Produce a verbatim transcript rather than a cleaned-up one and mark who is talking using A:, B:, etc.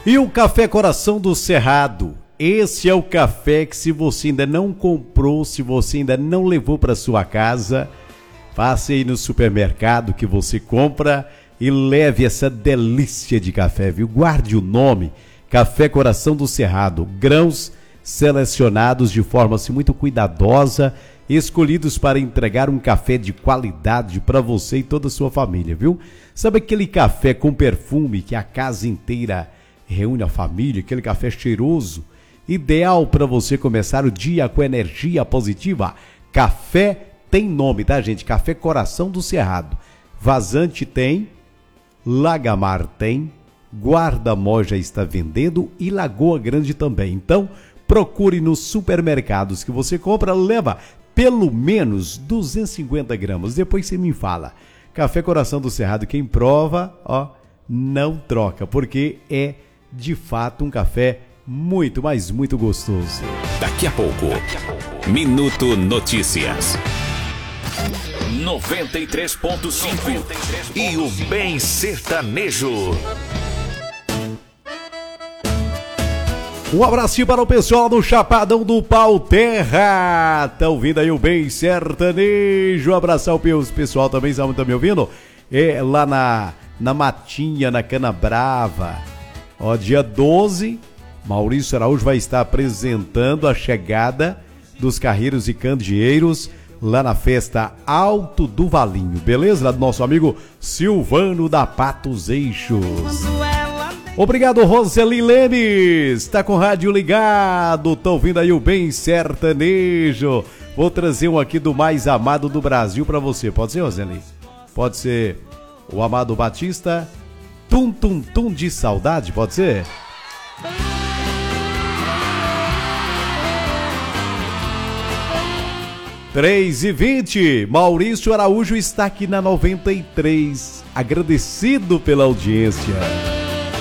A: E o Café Coração do Cerrado. Esse é o café que, se você ainda não comprou, se você ainda não levou para sua casa, passe aí no supermercado que você compra e leve essa delícia de café, viu? Guarde o nome, Café Coração do Cerrado. Grãos selecionados de forma assim, muito cuidadosa, escolhidos para entregar um café de qualidade para você e toda a sua família, viu? Sabe aquele café com perfume que a casa inteira reúne a família, aquele café cheiroso, ideal para você começar o dia com energia positiva? Café tem nome, tá, gente? Café Coração do Cerrado. Vazante tem, Lagamar tem, Guarda-Mó já está vendendo e Lagoa Grande também. Então, procure nos supermercados que você compra, leva pelo menos duzentos e cinquenta gramas. Depois você me fala. Café Coração do Cerrado, quem prova, ó, não troca, porque é de fato um café muito, mas muito gostoso.
B: Daqui a pouco, Daqui a pouco. Minuto Notícias. noventa e três ponto cinco e o Bem Sertanejo.
A: Um abracinho para o pessoal do Chapadão do Pau Terra. Tá ouvindo aí o Bem Sertanejo? Um abração para o pessoal também, estão me ouvindo? É lá na, na Matinha, na Cana Brava. Ó, dia doze, Maurício Araújo vai estar apresentando a chegada dos carreiros e candeeiros lá na festa Alto do Valinho, beleza? Lá do nosso amigo Silvano da Patos Eixos. Obrigado, Roseli Lemes, tá com o rádio ligado, tá ouvindo aí o Bem Sertanejo. Vou trazer um aqui do mais amado do Brasil pra você, pode ser, Roseli? Pode ser o Amado Batista, Tum Tum Tum de Saudade, pode ser? três e vinte, Maurício Araújo está aqui na noventa e três, agradecido pela audiência.